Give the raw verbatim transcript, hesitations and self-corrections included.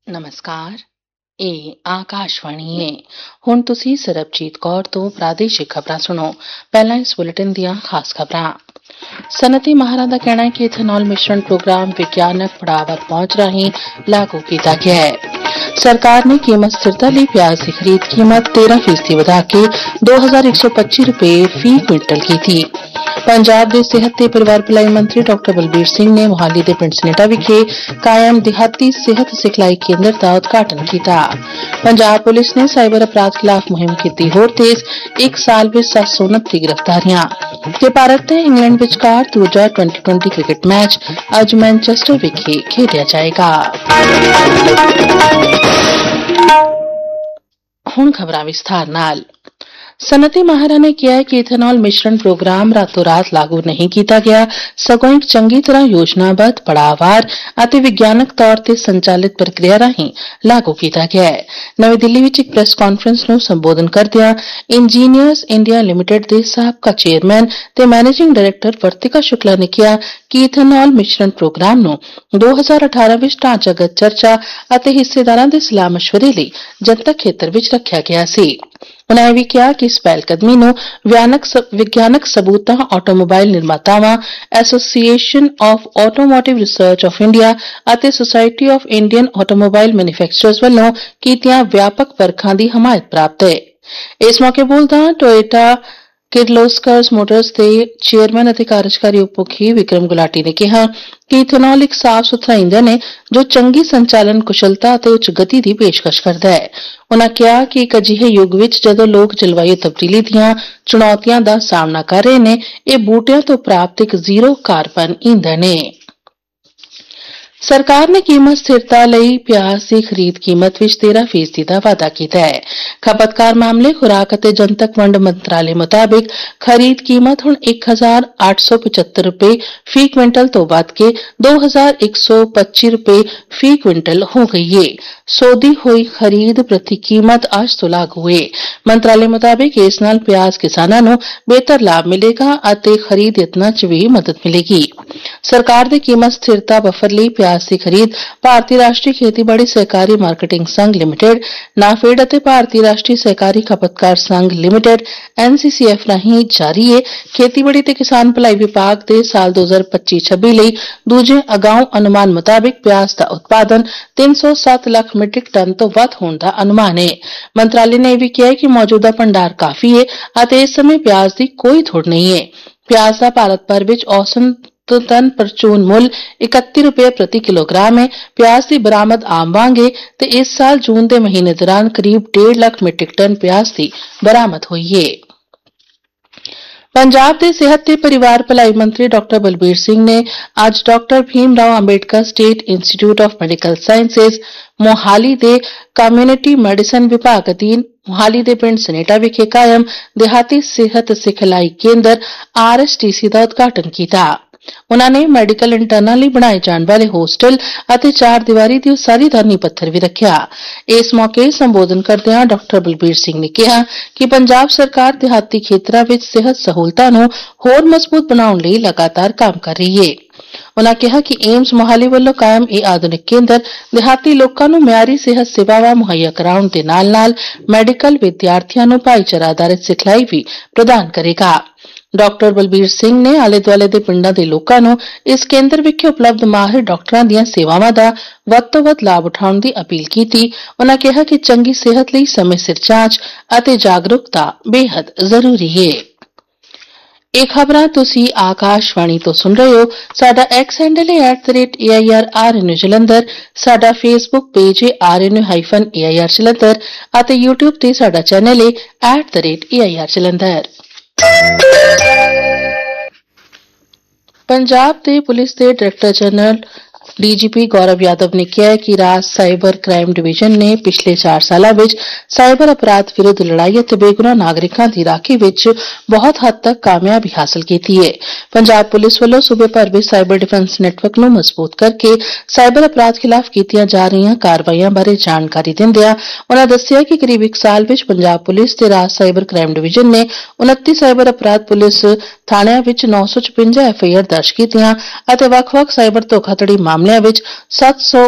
ਨਮਸਕਾਰ। ਇਹ ਆਕਾਸ਼ਵਾਣੀ ਹੈ। ਹੁਣ ਤੁਸੀਂ ਸਰਬਜੀਤ ਕੌਰ ਤੋਂ ਪ੍ਰਾਦੇਸ਼ਿਕ ਖਬਰਾਂ ਸੁਣੋ। ਪਹਿਲਾਂ ਇਸ ਬੁਲੇਟਿਨ ਦੀਆਂ ਖਾਸ ਖਬਰਾਂ। ਸਨਅਤੀ ਮਾਹਰਾਂ ਦਾ ਕਹਿਣਾ ਹੈ ਕਿ ਇਥੇਨॉल ਮਿਸ਼ਰਣ ਪ੍ਰੋਗਰਾਮ ਵਿਗਿਆਨਕ ਪੜਾਅ ਵੱਲ ਪਹੁੰਚ ਰਾਹੀਂ ਲਾਗੂ ਕੀਤਾ ਗਿਆ ਹੈ। ਸਰਕਾਰ ਨੇ ਕੀਮਤ ਸਥਿਰਤਾ ਲਈ ਪਿਆਜ਼ ਦੀ ਖਰੀਦ ਕੀਮਤ ਤੇਰਾਂ ਫੀਸਦੀ ਵਧਾ ਕੇ ਦੋ ਹਜ਼ਾਰ ਇੱਕ ਸੌ ਪੱਚੀ ਰੁਪਏ ਫੀ ਕੁਇੰਟਲ ਕੀਤੀ। ਪੰਜਾਬ ਦੇ ਸਿਹਤ ਤੇ ਪਰਿਵਾਰ ਭਲਾਈ ਮੰਤਰੀ ਡਾਕਟਰ ਬਲਬੀਰ ਸਿੰਘ ਨੇ ਮੁਹਾਲੀ ਦੇ ਪਿੰਡ ਸਨੇਟਾ ਵਿਖੇ ਕਾਇਮ ਦਿਹਾਤੀ ਸਿਹਤ ਸਿਖਲਾਈ ਕੇਂਦਰ ਦਾ ਉਦਘਾਟਨ ਕੀਤਾ। ਪੰਜਾਬ ਪੁਲਿਸ ਨੇ ਸਾਈਬਰ ਅਪਰਾਧ ਖਿਲਾਫ ਮੁਹਿੰਮ ਕੀਤੀ ਹੋਰ ਤੇਜ਼। ਇੱਕ ਸਾਲ ਵਿੱਚ ਸੱਤ ਸੌ ਉਨੱਤੀ ਗ੍ਰਿਫਤਾਰੀਆਂ। ਤੇ ਭਾਰਤ ਤੇ ਇੰਗਲੈਂਡ ਵਿਚਕਾਰ ਦੂਜਾ ਟਵੈਂਟੀ ਟਵੈਂਟੀ ਕ੍ਰਿਕਟ ਮੈਚ ਅੱਜ ਮੈਨਚੈਸਟਰ ਵਿਖੇ ਖੇਡਿਆ ਜਾਏਗਾ। ਹੁਣ ਖਬਰਾਂ ਵਿਸਥਾਰ ਨਾਲ। ਸਨਅਤੀ ਮਾਹਰਾਂ ਨੇ ਕਿਹਾ ਹੈ ਕਿ ਇਥੇਨॉल ਮਿਸ਼ਰਣ ਪ੍ਰੋਗਰਾਮ ਰਾਤੋਂ ਰਾਤ ਲਾਗੂ ਨਹੀਂ ਕੀਤਾ ਗਿਆ, ਸਗੋਂ ਇੱਕ ਚੰਗੀ ਤਰ੍ਹਾਂ ਯੋਜਨਾਬੱਧ, ਪੜਾਅਵਾਰ ਅਤੇ ਵਿਗਿਆਨਕ ਤੌਰ ਤੇ ਸੰਚਾਲਿਤ ਪ੍ਰਕਿਰਿਆ ਰਾਹੀਂ ਲਾਗੂ ਕੀਤਾ ਗਿਆ ਹੈ। ਨਵੀਂ ਦਿੱਲੀ ਵਿੱਚ ਇੱਕ ਪ੍ਰੈਸ ਕਾਨਫਰੰਸ ਨੂੰ ਸੰਬੋਧਨ ਕਰਦਿਆਂ ਇੰਜੀਨੀਅਰਜ਼ ਇੰਡੀਆ ਲਿਮਟਿਡ ਦੇ ਸਾਬਕਾ ਚੇਅਰਮੈਨ ਤੇ ਮੈਨੇਜਿੰਗ ਡਾਇਰੈਕਟਰ ਵਰਤਿਕਾ ਸ਼ੁਕਲਾ ਨੇ ਕਿਹਾ ਕਿ ਇਥੇਨॉल ਮਿਸ਼ਰਣ ਪ੍ਰੋਗਰਾਮ ਨੂੰ ਦੋ ਹਜ਼ਾਰ ਅਠਾਰਾਂ ਵਿੱਚ ਢਾਂਚਾਗਤ ਚਰਚਾ ਅਤੇ ਹਿੱਸੇਦਾਰਾਂ ਦੇ ਸਲਾਹ ਮਸ਼ਵਰੇ ਲਈ ਜਨਤਕ ਖੇਤਰ ਵਿੱਚ ਰੱਖਿਆ ਗਿਆ ਸੀ। ਉਨ੍ਹਾਂ ਇਹ ਵੀ ਕਿਹਾ ਕਿ ਇਸ ਪਹਿਲਕਦਮੀ ਨੂੰ ਵਿਗਿਆਨਕ ਸਬੂਤਾਂ, ਆਟੋਮੋਬਾਈਲ ਨਿਰਮਾਤਾਵਾਂ, association of automotive research of India ਅਤੇ society of Indian automobile manufacturers ਵੱਲੋਂ ਕੀਤੀਆਂ ਵਿਆਪਕ ਪਰਖਾਂ ਦੀ ਹਮਾਇਤ ਪ੍ਰਾਪਤ ਹੈ। ਇਸ ਮੌਕੇ ਬੋਲਦਿਆਂ ਟੋਇਟਾ ਕਿਰਲੋਸਕਰ ਮੋਟਰਸ ਦੇ ਚੇਅਰਮੈਨ ਅਤੇ ਕਾਰਜਕਾਰੀ ਉਪ ਮੁਖੀ ਵਿਕਰਮ ਗੁਲਾਟੀ ਨੇ ਕਿਹਾ ਕਿ ਇਥੇਨॉल ਇੱਕ ਸਾਫ਼ ਸੁਥਰਾ ਇੰਧਨ ਹੈ ਜੋ ਚੰਗੀ ਸੰਚਾਲਨ ਕੁਸ਼ਲਤਾ ਅਤੇ ਉੱਚ ਗਤੀ ਦੀ ਪੇਸ਼ਕਸ਼ ਕਰਦਾ ਹੈ। ਉਨ੍ਹਾਂ ਕਿਹਾ ਕਿ ਇੱਕ ਅਜਿਹੇ ਯੁੱਗ ਵਿੱਚ ਜਦੋਂ ਲੋਕ ਜਲਵਾਯੂ ਤਬਦੀਲੀ ਦੀਆਂ ਚੁਣੌਤੀਆਂ ਦਾ ਸਾਹਮਣਾ ਕਰ ਰਹੇ ਨੇ, ਇਹ ਬੂਟਿਆਂ ਤੋਂ ਪ੍ਰਾਪਤ ਇੱਕ ਜ਼ੀਰੋ ਕਾਰਬਨ ਇੰਧਨ ਹੈ। ਸਰਕਾਰ ਨੇ ਕੀਮਤ ਸਥਿਰਤਾ ਲਈ ਪਿਆਜ਼ ਦੀ ਖਰੀਦ ਕੀਮਤ ਵਿੱਚ ਤੇਰਾਂ ਫੀਸਦੀ ਦਾ ਵਾਧਾ ਕੀਤਾ ਹੈ। ਖਪਤਕਾਰ ਮਾਮਲੇ, ਖੁਰਾਕ ਅਤੇ ਜਨਤਕ ਵੰਡ ਮੰਤਰਾਲੇ ਮੁਤਾਬਿਕ ਖਰੀਦ ਕੀਮਤ ਹੁਣ ਇੱਕ ਹਜ਼ਾਰ ਅੱਠ ਸੌ ਪਚੱਤਰ ਰੁਪਏ ਫੀ ਕੁਇੰਟਲ ਤੋਂ ਵੱਧ ਕੇ ਦੋ ਹਜ਼ਾਰ ਇੱਕ ਸੌ ਪੱਚੀ ਰੁਪਏ ਫੀ ਕੁਇੰਟਲ ਹੋ ਗਈ ਹੈ। ਸੋਧੀ ਹੋਈ ਖਰੀਦ ਪ੍ਰਤੀ ਕੀਮਤ ਅੱਜ ਤੋਂ ਲਾਗੂ ਹੈ। ਮੰਤਰਾਲੇ ਮੁਤਾਬਿਕ ਇਸ ਨਾਲ ਪਿਆਜ਼ ਕਿਸਾਨਾਂ ਨੂੰ ਬਿਹਤਰ ਲਾਭ ਮਿਲੇਗਾ ਅਤੇ ਖਰੀਦ ਯਤਨਾਂ 'ਚ ਵੀ ਮਦਦ ਮਿਲੇਗੀ। ਸਰਕਾਰ ਦੇ ਕੀਮਤ ਸਥਿਰਤਾ ਬਫਰ ਲਈ ਪਿਆਜ਼ ਦੀ ਖਰੀਦ ਭਾਰਤੀ ਰਾਸ਼ਟਰੀ ਖੇਤੀਬਾੜੀ ਸਹਿਕਾਰੀ ਮਾਰਕੀਟਿੰਗ ਸੰਘ ਲਿਮਟਿਡ, ਨਾਫੇਡ ਅਤੇ ਭਾਰਤੀ ਰਾਸ਼ਟਰੀ ਸਹਿਕਾਰੀ ਖਪਤਕਾਰ ਸੰਘ ਲਿਮਟਿਡ ਐਨ ਸੀ ਸੀ ਐਫ ਰਾਹੀਂ ਜਾਰੀ ਹੈ। ਖੇਤੀਬਾੜੀ ਤੇ ਕਿਸਾਨ ਭਲਾਈ ਵਿਭਾਗ ਦੇ ਸਾਲ ਦੋ ਹਜ਼ਾਰ ਪੱਚੀ ਛੱਬੀ ਲਈ ਦੂਜੇ ਅਗਾਊਂ ਅਨੁਮਾਨ ਮੁਤਾਬਿਕ ਪਿਆਜ਼ ਦਾ ਉਤਪਾਦਨ ਤਿੰਨ ਸੌ ਸੱਤ ਲੱਖ ਮੀਟ੍ਰਿਕ ਟਨ ਤੋਂ ਵੱਧ ਹੋਣ ਦਾ ਅਨੁਮਾਨ ਹੈ। ਮੰਤਰਾਲੇ ਨੇ ਇਹ ਵੀ ਕਿਹਾ ਕਿ ਮੌਜੂਦਾ ਭੰਡਾਰ ਕਾਫੀ ਹੈ ਅਤੇ ਇਸ ਸਮੇਂ ਪਿਆਜ਼ ਦੀ ਕੋਈ ਥੋੜ ਨਹੀਂ ਹੈ। ਪਿਆਜ਼ ਦਾ ਭਾਰਤ ਭਰ ਵਿੱਚ ਔਸਤਨ ਤਨ ਪਰਚੂਨ ਮੁੱਲ ਇਕੱਤੀ ਰੁਪਏ ਪ੍ਰਤੀ ਕਿਲੋਗ੍ਰਾਮ ਹੈ। ਪਿਆਜ਼ ਦੀ ਬਰਾਮਦ ਆਮ ਵਾਂਗ ਹੈ ਤੇ ਇਸ ਸਾਲ ਜੂਨ ਦੇ ਮਹੀਨੇ ਦੌਰਾਨ ਕਰੀਬ ਡੇਢ ਲੱਖ ਮੀਟ੍ਰਿਕ ਟਨ ਪਿਆਜ਼ ਦੀ ਬਰਾਮਦ ਹੋਈ ਹੈ। ਪੰਜਾਬ ਦੇ ਸਿਹਤ ਤੇ ਪਰਿਵਾਰ ਭਲਾਈ ਮੰਤਰੀ ਡਾਕਟਰ ਬਲਬੀਰ ਸਿੰਘ ਨੇ ਅੱਜ doctor Bhim Rao Ambedkar state institute of medical sciences Mohali ਦੇ ਕਮਿਊਨਿਟੀ ਮੈਡੀਸਨ ਵਿਭਾਗ ਅਧੀਨ ਮੋਹਾਲੀ ਦੇ ਪਿੰਡ ਸਨੇਟਾ ਵਿਖੇ ਕਾਇਮ ਦਿਹਾਤੀ ਸਿਹਤ ਸਿਖਲਾਈ ਕੇਂਦਰ ਆਰ ਐਸ ਟੀ ਸੀ ਦਾ ਉਦਘਾਟਨ ਕੀਤਾ। ਉਨ੍ਹਾਂ ਨੇ ਮੈਡੀਕਲ ਇੰਟਰਨਾਂ ਲਈ ਬਣਾਏ ਜਾਣ ਵਾਲੇ ਹੋਸਟਲ ਅਤੇ ਚਾਰ ਦੀਵਾਰੀ ਦੀ ਉਸਾਰੀ ਦਾ ਨੀਂਹ ਪੱਥਰ ਵੀ ਰੱਖਿਆ। ਇਸ ਮੌਕੇ ਸੰਬੋਧਨ ਕਰਦਿਆਂ ਡਾਕਟਰ ਬਲਬੀਰ ਸਿੰਘ ਨੇ ਕਿਹਾ ਕਿ ਪੰਜਾਬ ਸਰਕਾਰ ਦਿਹਾਤੀ ਖੇਤਰਾਂ ਵਿੱਚ ਸਿਹਤ ਸਹੂਲਤਾਂ ਨੂੰ ਹੋਰ ਮਜ਼ਬੂਤ ਬਣਾਉਣ ਲਈ ਲਗਾਤਾਰ ਕੰਮ ਕਰ ਰਹੀ ਹੈ। ਉਨ੍ਹਾਂ ਕਿਹਾ ਕਿ ਏਮਸ ਮੋਹਾਲੀ ਵੱਲੋਂ ਕਾਇਮ ਇਹ ਆਧੁਨਿਕ ਕੇਂਦਰ ਦਿਹਾਤੀ ਲੋਕਾਂ ਨੂੰ ਮਿਆਰੀ ਸਿਹਤ ਸੇਵਾਵਾਂ ਮੁਹੱਈਆ ਕਰਾਉਣ ਦੇ ਨਾਲ-ਨਾਲ ਮੈਡੀਕਲ ਵਿਦਿਆਰਥੀਆਂ ਨੂੰ ਭਾਈਚਾਰਾ ਆਧਾਰਿਤ ਸਿਖਲਾਈ ਵੀ ਪ੍ਰਦਾਨ ਕਰੇਗਾ। ਡਾਕਟਰ ਬਲਬੀਰ ਸਿੰਘ ਨੇ ਆਲੇ-ਦੁਆਲੇ ਦੇ ਪਿੰਡਾਂ ਦੇ ਲੋਕਾਂ ਨੂੰ ਇਸ ਕੇਂਦਰ ਵਿਖੇ ਉਪਲਬਧ ਮਾਹਿਰ ਡਾਕਟਰਾਂ ਦੀਆਂ ਸੇਵਾਵਾਂ ਦਾ ਵੱਧ ਤੋਂ ਵੱਧ ਲਾਭ ਉਠਾਉਣ ਦੀ ਅਪੀਲ ਕੀਤੀ। ਉਨ੍ਹਾਂ ਕਿਹਾ ਕਿ ਚੰਗੀ ਸਿਹਤ ਲਈ ਸਮੇਂ ਸਿਰ ਜਾਂਚ ਅਤੇ ਜਾਗਰੂਕਤਾ ਬੇਹੱਦ ਜ਼ਰੂਰੀ ਹੈ। ਇਹ ਖਬਰਾਂ ਤੁਸੀਂ ਆਕਾਸ਼ਵਾਣੀ ਤੋਂ ਸੁਣ ਰਹੇ ਹੋ। ਸਾਡਾ ਐਕਸ ਹੈਂਡਲ ਹੈ at the rate A I R R N U Jalandhar. ਸਾਡਾ ਫੇਸਬੁੱਕ ਪੇਜ ਹੈ R N U hyphen A I R Jalandhar ਅਤੇ ਯੂਟਿਊਬ ਤੇ ਸਾਡਾ ਚੈਨਲ ਹੈ at the rate A I R Jalandhar. Punjab ਦੇ ਪੁਲਿਸ ਦੇ ਡਾਇਰੈਕਟਰ ਜਨਰਲ ਡੀ ਜੀ ਪੀ ਗੌਰਵ ਯਾਦਵ ਨੇ ਕਿਹਾ ਕਿ ਰਾਜ ਸਾਈਬਰ ਕ੍ਰਾਈਮ ਡਿਵੀਜ਼ਨ ਨੇ ਪਿਛਲੇ ਚਾਰ ਸਾਲਾਂ ਵਿੱਚ ਸਾਈਬਰ ਅਪਰਾਧ ਵਿਰੁੱਧ ਲੜਾਈ ਅਤੇ ਬੇਗੁਨਾਹ ਨਾਗਰਿਕਾਂ ਦੀ ਰਾਖੀ ਵਿੱਚ ਬਹੁਤ ਹੱਦ ਤੱਕ ਕਾਮਯਾਬੀ ਹਾਸਲ ਕੀਤੀ ਹੈ। ਪੰਜਾਬ ਪੁਲਿਸ ਵੱਲੋਂ ਸੂਬੇ ਭਰ ਵਿੱਚ ਸਾਈਬਰ ਡਿਫੈਂਸ ਨੈਟਵਰਕ ਨੂੰ ਮਜ਼ਬੂਤ ਕਰਕੇ ਸਾਈਬਰ ਅਪਰਾਧ ਖਿਲਾਫ ਕੀਤੀਆਂ ਜਾ ਰਹੀਆਂ ਕਾਰਵਾਈਆਂ ਬਾਰੇ ਜਾਣਕਾਰੀ ਦਿੰਦਿਆਂ ਉਨ੍ਹਾਂ ਦੱਸਿਆ ਕਿ ਕਰੀਬ ਇੱਕ ਸਾਲ ਵਿੱਚ ਪੰਜਾਬ ਪੁਲਿਸ ਤੇ ਰਾਜ ਸਾਈਬਰ ਕ੍ਰਾਈਮ ਡਿਵੀਜ਼ਨ ਨੇ ਉਨੱਤੀ ਸਾਈਬਰ ਅਪਰਾਧ ਪੁਲਿਸ ਥਾਣਿਆਂ ਵਿੱਚ ਨੌ ਸੌ ਛਪੰਜਾ ਐਫ ਆਈ ਆਰ ਦਰਜ ਕੀਤੀਆਂ ਅਤੇ ਵੱਖ-ਵੱਖ ਸਾਈਬਰ ਧੋਖਾਧੜੀ ਮਾਮਲਿਆਂ ਵਿੱਚ ਸੱਤ ਸੌ